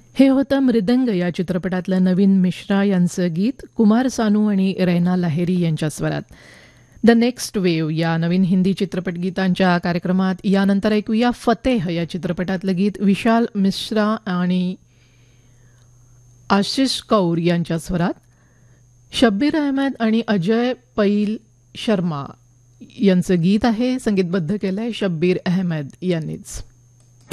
हे होतं मृदंग या चित्रपटातलं नवीन मिश्रा यांचं गीत कुमार सानू आणि रैना लाहेरी यांच्या स्वरात. द नेक्स्ट वेव्ह या नवीन हिंदी चित्रपट गीतांच्या कार्यक्रमात यानंतर ऐकूया फतेह या चित्रपटातलं गीत विशाल मिश्रा आणि आशिष कौर यांच्या स्वरात. शब्बीर अहमद आणि अजय पैल शर्मा यांचं गीत आहे, संगीतबद्ध केलंय शब्बीर अहमद यांनीच.